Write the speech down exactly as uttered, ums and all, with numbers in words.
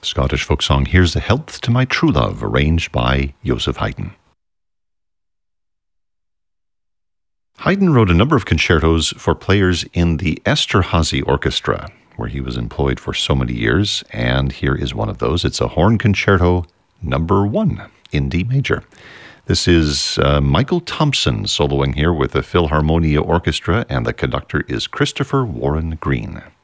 Scottish folk song Here's a Health to My True Love, arranged by Joseph Haydn. Haydn wrote a number of concertos for players in the Esterhazy Orchestra, where he was employed for so many years, and here is one of those. It's a horn concerto number one in D major. This is uh, Michael Thompson soloing here with the Philharmonia Orchestra, and the conductor is Christopher Warren Green.